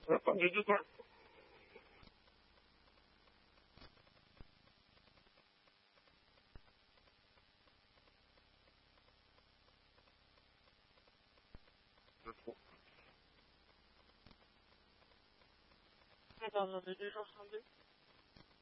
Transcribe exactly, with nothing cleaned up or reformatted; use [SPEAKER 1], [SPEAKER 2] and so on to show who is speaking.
[SPEAKER 1] Attendez deux secondes. Attends, on est déjà changé.